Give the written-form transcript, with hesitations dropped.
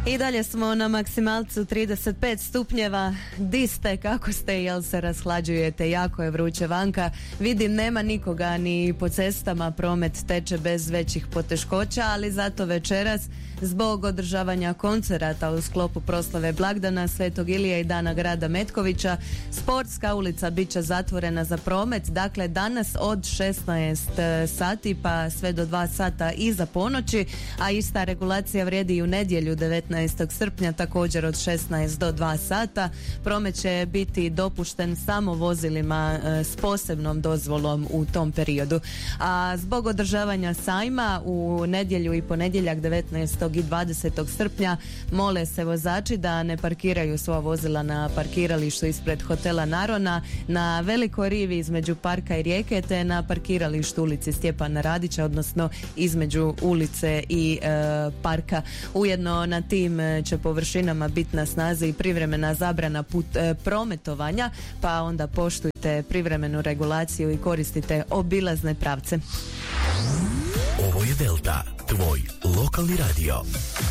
I dalje smo na maksimalcu 35 stupnjeva. Di ste, kako ste, jel se rashlađujete? Jako je vruće vanka. Vidim, nema nikoga ni po cestama, promet teče bez većih poteškoća, ali zato večeras zbog održavanja koncerata u sklopu proslave blagdana Svetog Ilije i Dana grada Metkovića, Sportska ulica bit će zatvorena za promet, dakle danas od 16 sati pa sve do 2 sata iza ponoći, a ista regulacija vrijedi i u nedjelju 19. srpnja također od 16 do 2 sata. Promet će biti dopušten samo vozilima s posebnom dozvolom u tom periodu. A zbog održavanja sajma u nedjelju i ponedjeljak 19. i 20. srpnja mole se vozači da ne parkiraju svoja vozila na parkiralištu ispred hotela Narona, na Velikoj rivi između parka i rijeke, te na parkiralištu ulici Stjepana Radića, odnosno između ulice i parka. Ujedno na tim će površinama biti na snazi i privremena zabrana prometovanja, pa onda poštujte privremenu regulaciju i koristite obilazne pravce. Ovo je Delta, tvoj lokalni radio.